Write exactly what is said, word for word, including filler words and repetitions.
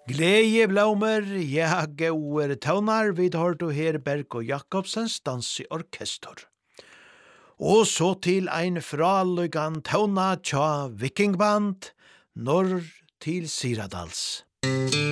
Gleje blommer, ja, gauer tøvnar, vi tar du her Berg og Jakobsens dansi orkester. Og så til ein fraløygan tøvna tja vikingband, norr til Siradals.